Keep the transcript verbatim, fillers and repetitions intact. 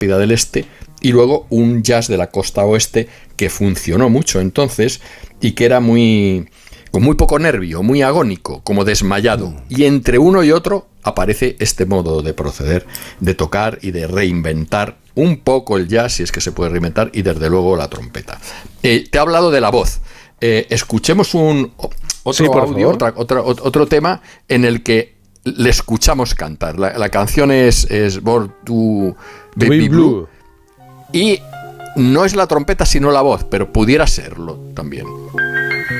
del Este, y luego un jazz de la costa oeste que funcionó mucho entonces y que era muy, con muy poco nervio, muy agónico, como desmayado. Y entre uno y otro aparece este modo de proceder, de tocar y de reinventar un poco el jazz, si es que se puede reinventar, y desde luego la trompeta. Eh, te he hablado de la voz. Eh, escuchemos un otro sí, por audio, favor. otra, otra, otro tema en el que le escuchamos cantar. La, la canción es, es Born to Baby Blue. Y no es la trompeta sino la voz, pero pudiera serlo también.